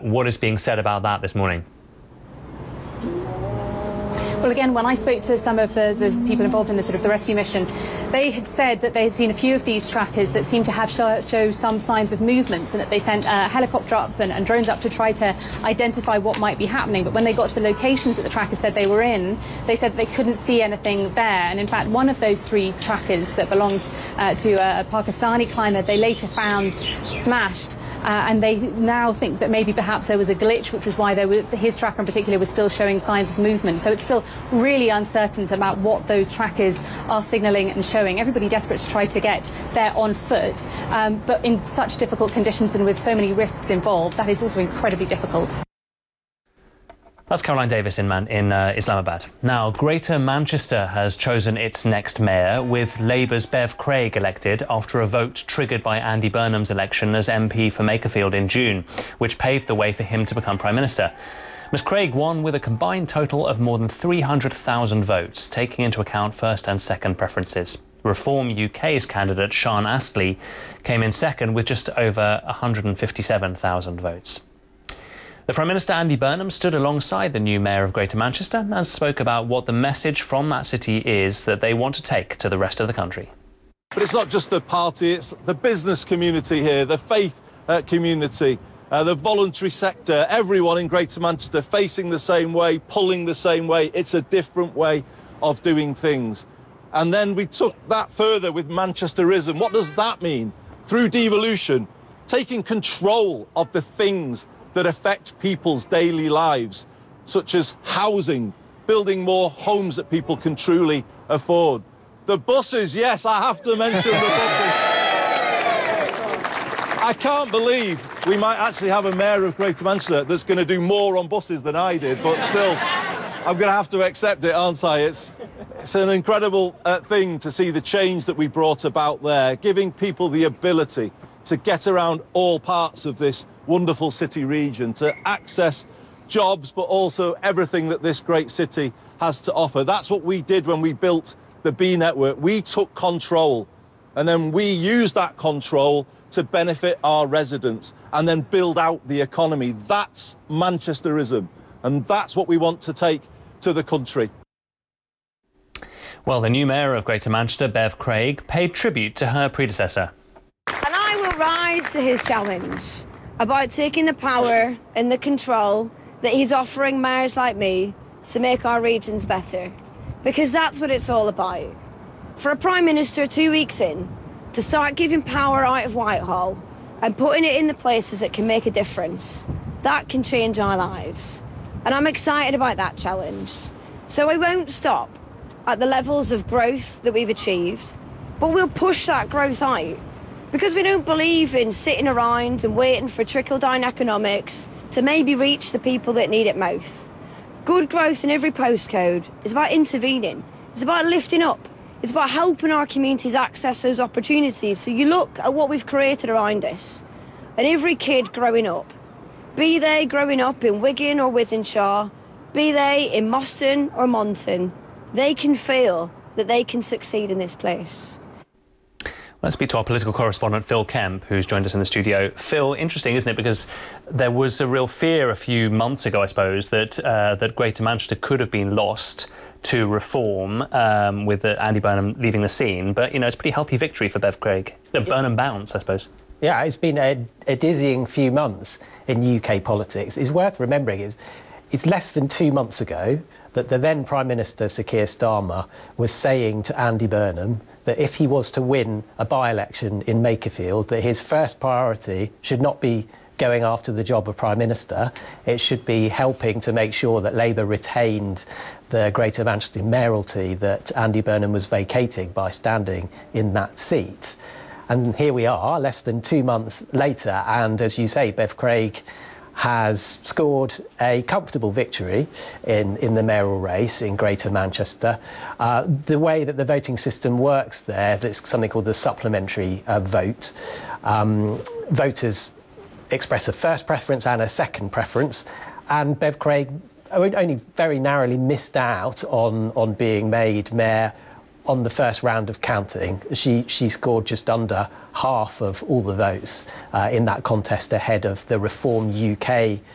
what is being said about that this morning? Well, again, when I spoke to some of the people involved in the rescue mission, they had said that they had seen a few of these trackers that seemed to have show some signs of movements, and that they sent a helicopter up and drones up to try to identify what might be happening. But when they got to the locations that the trackers said they were in, they said they couldn't see anything there. And in fact, one of those 3 trackers that belonged to a Pakistani climber, they later found smashed. And they now think that maybe perhaps there was a glitch, which was why his tracker in particular was still showing signs of movement. So it's still really uncertain about what those trackers are signalling and showing. Everybody desperate to try to get there on foot, but in such difficult conditions and with so many risks involved, that is also incredibly difficult. That's Caroline Davis in Islamabad. Now, Greater Manchester has chosen its next mayor, with Labour's Bev Craig elected after a vote triggered by Andy Burnham's election as MP for Makerfield in June, which paved the way for him to become Prime Minister. Ms Craig won with a combined total of more than 300,000 votes, taking into account first and second preferences. Reform UK's candidate Sean Astley came in second with just over 157,000 votes. The Prime Minister Andy Burnham stood alongside the new Mayor of Greater Manchester and spoke about what the message from that city is that they want to take to the rest of the country. But it's not just the party, it's the business community here, the faith community, the voluntary sector, everyone in Greater Manchester facing the same way, pulling the same way. It's a different way of doing things. And then we took that further with Manchesterism. What does that mean? Through devolution, taking control of the things that affect people's daily lives, such as housing, building more homes that people can truly afford. The buses, yes, I have to mention the buses. I can't believe we might actually have a mayor of Greater Manchester that's going to do more on buses than I did, but still, I'm going to have to accept it, aren't I? It's an incredible thing to see the change that we brought about there, giving people the ability to get around all parts of this wonderful city region, to access jobs, but also everything that this great city has to offer. That's what we did when we built the B network. We took control, and then we used that control to benefit our residents and then build out the economy. That's Manchesterism, and that's what we want to take to the country. Well, the new Mayor of Greater Manchester, Bev Craig, paid tribute to her predecessor. And I will rise to his challenge about taking the power and the control that he's offering mayors like me to make our regions better. Because that's what it's all about. For a Prime Minister 2 weeks in, to start giving power out of Whitehall and putting it in the places that can make a difference, that can change our lives. And I'm excited about that challenge. So we won't stop at the levels of growth that we've achieved, but we'll push that growth out. Because we don't believe in sitting around and waiting for trickle-down economics to maybe reach the people that need it most. Good growth in every postcode is about intervening. It's about lifting up. It's about helping our communities access those opportunities. So you look at what we've created around us, and every kid growing up, be they growing up in Wigan or Wythenshawe, be they in Moston or Monton, they can feel that they can succeed in this place. Let's speak to our political correspondent, Phil Kemp, who's joined us in the studio. Phil, interesting, isn't it? Because there was a real fear a few months ago, I suppose, that Greater Manchester could have been lost to reform with Andy Burnham leaving the scene. But, you know, it's a pretty healthy victory for Bev Craig. A Burnham bounce, I suppose. Yeah, it's been a dizzying few months in UK politics. It's worth remembering it's less than 2 months ago that the then Prime Minister, Sir Keir Starmer, was saying to Andy Burnham that if he was to win a by-election in Makerfield, that his first priority should not be going after the job of Prime Minister, it should be helping to make sure that Labour retained the Greater Manchester mayoralty that Andy Burnham was vacating by standing in that seat. And here we are, less than 2 months later, and as you say, Bev Craig has scored a comfortable victory in the mayoral race in Greater Manchester. The way that the voting system works there, there's something called the supplementary vote. Voters express a first preference and a second preference, and Bev Craig only very narrowly missed out on being made mayor on the first round of counting. She scored just under half of all the votes in that contest ahead of the Reform UK